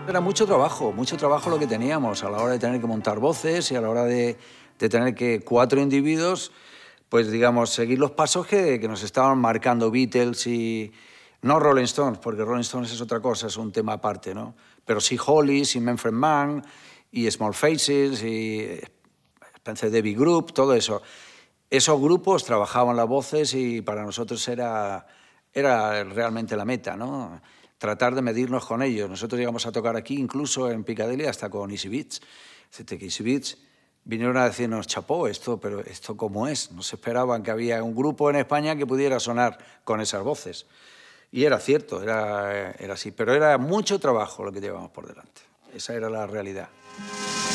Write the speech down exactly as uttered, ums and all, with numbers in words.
Era mucho trabajo, mucho trabajo lo que teníamos a la hora de tener que montar voces y a la hora de, de tener que cuatro individuos, pues digamos, seguir los pasos que, que nos estaban marcando Beatles y... No Rolling Stones, porque Rolling Stones es otra cosa, es un tema aparte, ¿no? Pero sí Hollies y Manfred Mann y Small Faces y Spencer Davis Group, todo eso. Esos grupos trabajaban las voces y para nosotros era, era realmente la meta, ¿no? Tratar de medirnos con ellos. Nosotros llegamos a tocar aquí, incluso en Piccadilly, hasta con Easy Beats. Easy Beats vinieron a decirnos, chapó, esto, pero esto cómo es. No se esperaban que había un grupo en España que pudiera sonar con esas voces. Y era cierto, era, era así. Pero era mucho trabajo lo que llevábamos por delante. Esa era la realidad.